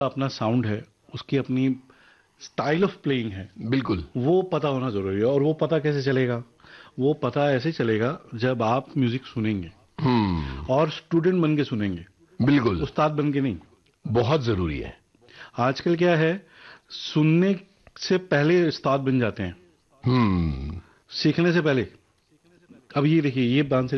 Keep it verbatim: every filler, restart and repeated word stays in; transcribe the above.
अपना साउंड है, उसकी अपनी स्टाइल ऑफ प्लेइंग है, बिल्कुल। वो पता होना जरूरी है। और वो पता कैसे चलेगा? वो पता ऐसे चलेगा जब आप म्यूजिक सुनेंगे हम्म। और स्टूडेंट बन के सुनेंगे, बिल्कुल। उस्ताद बन के नहीं। बहुत जरूरी है। आजकल क्या है, सुनने से पहले उस्ताद बन जाते हैं, हम्म। सीखने से पहले। अब ये देखिए, ये बांसुरी